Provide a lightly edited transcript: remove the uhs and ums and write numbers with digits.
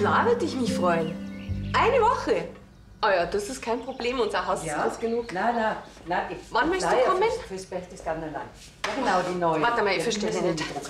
klar würde ich mich freuen. Eine Woche. Ah ja, das ist kein Problem. Unser Haus ist groß genug. Nein. Wann möchtest du kommen? Fürs Berchtesgadener Land. Ja, genau, die neue. Warte mal, ich verstehe dich nicht.